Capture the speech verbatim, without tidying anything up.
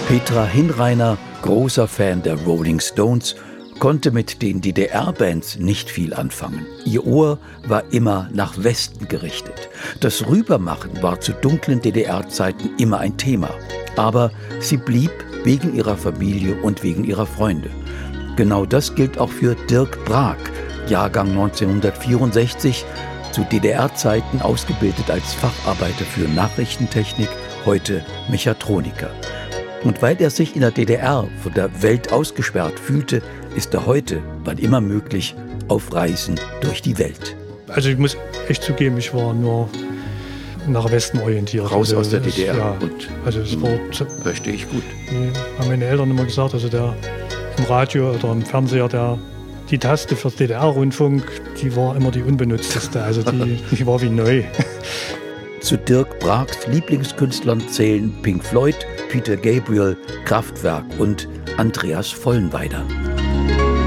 Petra Hinreiner, großer Fan der Rolling Stones, konnte mit den D D R-Bands nicht viel anfangen. Ihr Ohr war immer nach Westen gerichtet. Das Rübermachen war zu dunklen D D R-Zeiten immer ein Thema. Aber sie blieb wegen ihrer Familie und wegen ihrer Freunde. Genau das gilt auch für Dirk Brag, Jahrgang neunzehnhundertvierundsechzig, zu D D R-Zeiten ausgebildet als Facharbeiter für Nachrichtentechnik, heute Mechatroniker. Und weil er sich in der D D R von der Welt ausgesperrt fühlte, ist er heute, wann immer möglich, auf Reisen durch die Welt. Also ich muss echt zugeben, ich war nur nach Westen orientiert. Raus also aus der D D R. Ja, und also es war, verstehe ich gut. Haben meine Eltern immer gesagt, also der im Radio oder im Fernseher, der, die Taste für D D R-Rundfunk, die war immer die unbenutzteste. Also die, die war wie neu. Zu Dirk Brags Lieblingskünstlern zählen Pink Floyd, Peter Gabriel, Kraftwerk und Andreas Vollenweider.